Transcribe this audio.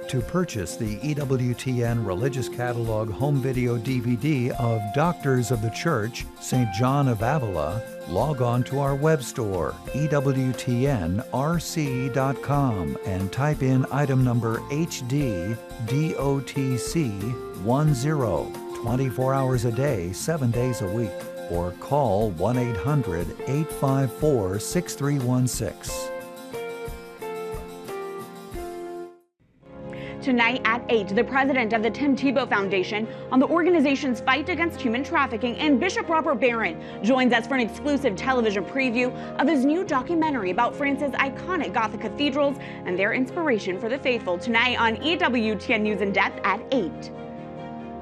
To purchase the EWTN Religious Catalog home video DVD of Doctors of the Church, St. John of Avila, log on to our web store, EWTNRC.com, and type in item number HDDOTC10, 24 hours a day, 7 days a week, or call 1-800-854-6316. Tonight at 8, the president of the Tim Tebow Foundation on the organization's fight against human trafficking, and Bishop Robert Barron joins us for an exclusive television preview of his new documentary about France's iconic Gothic cathedrals and their inspiration for the faithful, tonight on EWTN News in Depth at 8.